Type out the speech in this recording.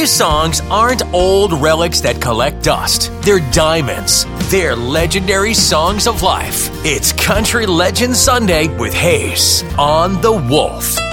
These songs aren't old relics that collect dust. They're diamonds. They're legendary songs of life. It's Country Legend Sunday with Hayes on The Wolf.